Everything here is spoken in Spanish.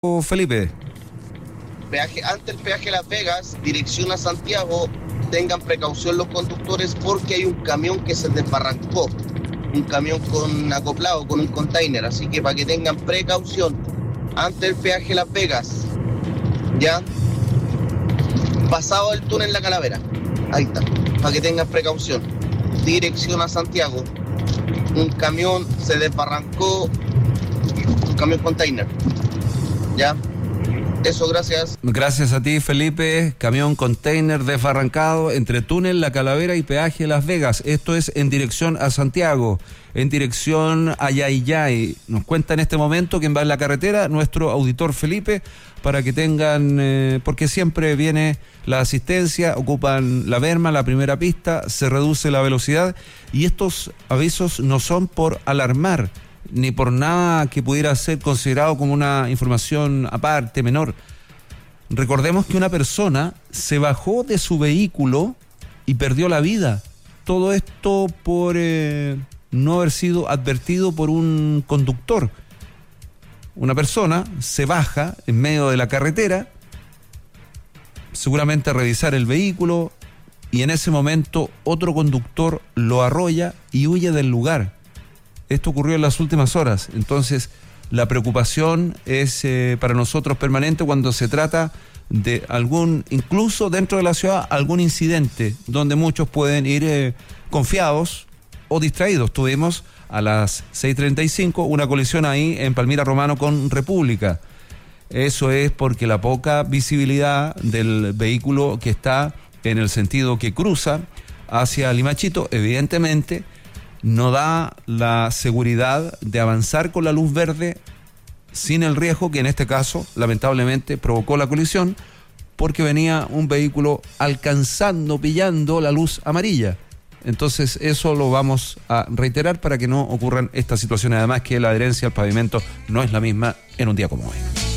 Felipe. Ante el peaje Las Vegas, dirección a Santiago, tengan precaución los conductores porque hay un camión que se desbarrancó, un camión con acoplado, con un container, así que para que tengan precaución. Ante el peaje Las Vegas, ya, pasado el túnel La Calavera, ahí está, para que tengan precaución. Dirección a Santiago, un camión se desbarrancó, un camión container, ya. Eso, gracias. Gracias a ti, Felipe. Camión container desbarrancado entre túnel La Calavera y peaje Las Vegas. Esto es en dirección a Santiago, en dirección a Yayay. Nos cuenta en este momento quién va en la carretera, nuestro auditor Felipe, para que tengan, porque siempre viene la asistencia, ocupan la berma, la primera pista, se reduce la velocidad y estos avisos no son por alarmar, ni por nada que pudiera ser considerado como una información aparte, menor. Recordemos que una persona se bajó de su vehículo y perdió la vida. Todo esto por no haber sido advertido por un conductor. Una persona se baja en medio de la carretera, seguramente a revisar el vehículo, y en ese momento otro conductor lo arrolla y huye del lugar. Esto ocurrió en las últimas horas, entonces la preocupación es para nosotros permanente cuando se trata de algún, incluso dentro de la ciudad, algún incidente donde muchos pueden ir confiados o distraídos. Tuvimos a las 6:35 una colisión ahí en Palmira Romano con República. Eso es porque la poca visibilidad del vehículo que está en el sentido que cruza hacia Limachito, evidentemente, no da la seguridad de avanzar con la luz verde sin el riesgo que en este caso lamentablemente provocó la colisión, porque venía un vehículo pillando la luz amarilla. Entonces eso lo vamos a reiterar para que no ocurran estas situaciones, además que la adherencia al pavimento no es la misma en un día como hoy.